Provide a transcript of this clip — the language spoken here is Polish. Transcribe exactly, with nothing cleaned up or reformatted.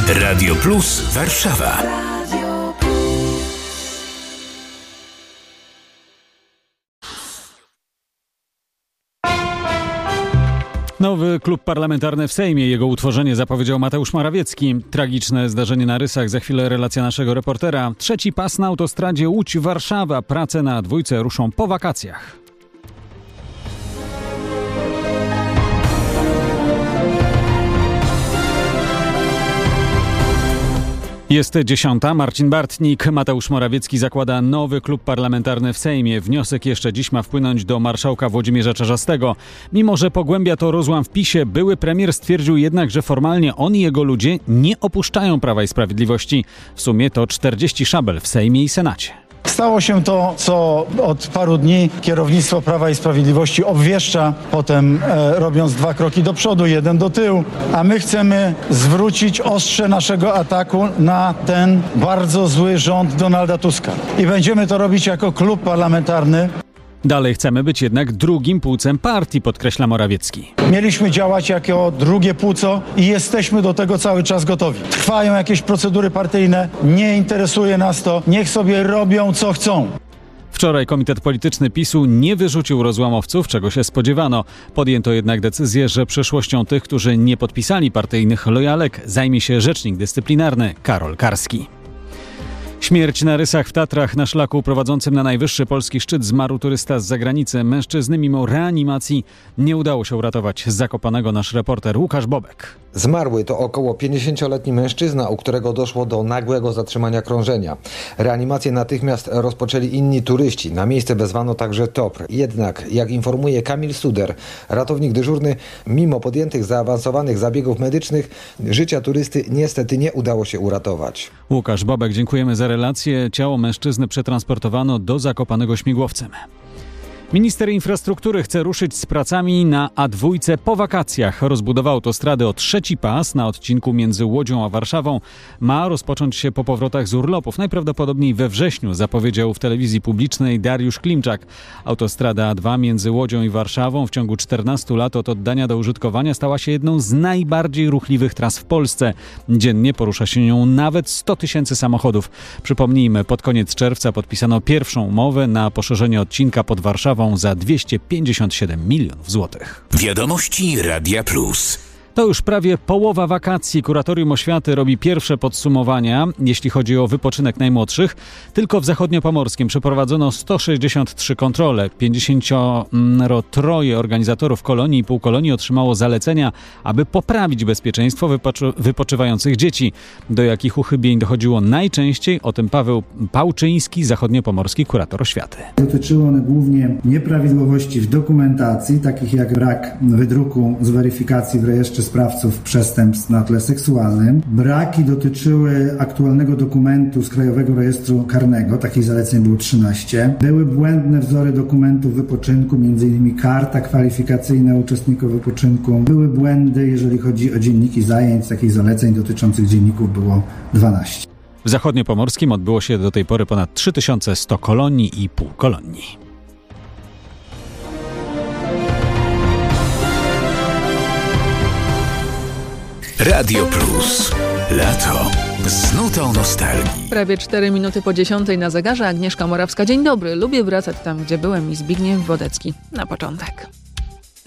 Radio Plus Warszawa. Nowy klub parlamentarny w Sejmie. Jego utworzenie zapowiedział Mateusz Morawiecki. Tragiczne zdarzenie na Rysach. Za chwilę relacja naszego reportera. Trzeci pas na autostradzie Łódź-Warszawa. Prace na dwójce ruszą po wakacjach. Jest dziesiąta. Marcin Bartnik. Mateusz Morawiecki zakłada nowy klub parlamentarny w Sejmie. Wniosek jeszcze dziś ma wpłynąć do marszałka Włodzimierza Czarzastego. Mimo że pogłębia to rozłam w PiSie, były premier stwierdził jednak, że formalnie on i jego ludzie nie opuszczają Prawa i Sprawiedliwości. W sumie to czterdzieści szabel w Sejmie i Senacie. Stało się to, co od paru dni kierownictwo Prawa i Sprawiedliwości obwieszcza, potem e, robiąc dwa kroki do przodu, jeden do tyłu, a my chcemy zwrócić ostrze naszego ataku na ten bardzo zły rząd Donalda Tuska. I będziemy to robić jako klub parlamentarny. Dalej chcemy być jednak drugim płucem partii, podkreśla Morawiecki. Mieliśmy działać jako drugie płuco i jesteśmy do tego cały czas gotowi. Trwają jakieś procedury partyjne, nie interesuje nas to, niech sobie robią co chcą. Wczoraj Komitet Polityczny PiSu nie wyrzucił rozłamowców, czego się spodziewano. Podjęto jednak decyzję, że przyszłością tych, którzy nie podpisali partyjnych lojalek, zajmie się rzecznik dyscyplinarny Karol Karski. Śmierć na Rysach w Tatrach. Na szlaku prowadzącym na najwyższy polski szczyt zmarł turysta z zagranicy. Mężczyzny mimo reanimacji nie udało się uratować z Zakopanego. Nasz reporter Łukasz Bobek. Zmarły to około pięćdziesięcioletni mężczyzna, u którego doszło do nagłego zatrzymania krążenia. Reanimację natychmiast rozpoczęli inni turyści. Na miejsce wezwano także T O P R. Jednak, jak informuje Kamil Suder, ratownik dyżurny, mimo podjętych zaawansowanych zabiegów medycznych, życia turysty niestety nie udało się uratować. Łukasz Bobek, dziękujemy za relację. Ciało mężczyzny przetransportowano do Zakopanego śmigłowcem. Minister infrastruktury chce ruszyć z pracami na A dwa po wakacjach. Rozbudowa autostrady o trzeci pas na odcinku między Łodzią a Warszawą ma rozpocząć się po powrotach z urlopów. Najprawdopodobniej we wrześniu, zapowiedział w telewizji publicznej Dariusz Klimczak. Autostrada A dwa między Łodzią i Warszawą w ciągu czternastu lat od oddania do użytkowania stała się jedną z najbardziej ruchliwych tras w Polsce. Dziennie porusza się nią nawet sto tysięcy samochodów. Przypomnijmy, pod koniec czerwca podpisano pierwszą umowę na poszerzenie odcinka pod Warszawą za dwieście pięćdziesiąt siedem milionów złotych. Wiadomości Radia Plus. To już prawie połowa wakacji. Kuratorium Oświaty robi pierwsze podsumowania, jeśli chodzi o wypoczynek najmłodszych. Tylko w Zachodniopomorskim przeprowadzono sto sześćdziesiąt trzy kontrole. pięćdziesiąt trzy organizatorów kolonii i półkolonii otrzymało zalecenia, aby poprawić bezpieczeństwo wypoczy- wypoczywających dzieci. Do jakich uchybień dochodziło najczęściej? O tym Paweł Pałczyński, zachodniopomorski kurator oświaty. Dotyczyły one głównie nieprawidłowości w dokumentacji, takich jak brak wydruku z weryfikacji w rejestrze sprawców przestępstw na tle seksualnym. Braki dotyczyły aktualnego dokumentu z Krajowego Rejestru Karnego, takich zaleceń było trzynaście. Były błędne wzory dokumentów wypoczynku, m.in. karta kwalifikacyjna uczestników wypoczynku. Były błędy, jeżeli chodzi o dzienniki zajęć, takich zaleceń dotyczących dzienników było dwanaście. W Zachodniopomorskim odbyło się do tej pory ponad trzy tysiące sto kolonii i półkolonii. Radio Plus. Lato. Z nutą nostalgii. Prawie cztery minuty po dziesiątej na zegarze. Agnieszka Morawska. Dzień dobry. Lubię wracać tam, gdzie byłem i Zbigniew Wodecki. Na początek.